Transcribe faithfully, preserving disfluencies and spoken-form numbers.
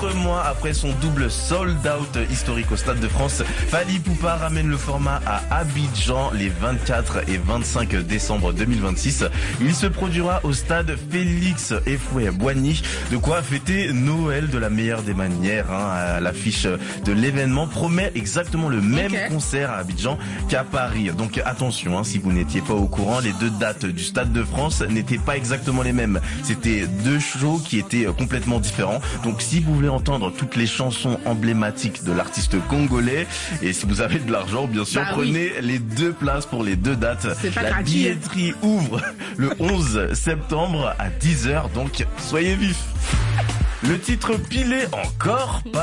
Quatre mois après son double sold out historique au Stade de France, Fally Ipupa ramène le format à Abidjan les vingt-quatre et vingt-cinq décembre deux mille vingt-six. Il se produira au stade Félix Houphouët-Boigny. De quoi fêter Noël de la meilleure des manières. Hein. L'affiche de l'événement promet exactement le même okay. concert à Abidjan qu'à Paris. Donc attention, hein, si vous n'étiez pas au courant, les deux dates du Stade de France n'étaient pas exactement les mêmes. C'était deux shows qui étaient complètement différents. Donc si vous voulez entendre toutes les chansons emblématiques de l'artiste congolais, et si vous avez de l'argent, bien sûr, bah prenez oui. les deux places pour les deux dates. La gratuit. billetterie ouvre le onze septembre à dix heures, donc soyez vifs. Le titre pilé encore pas.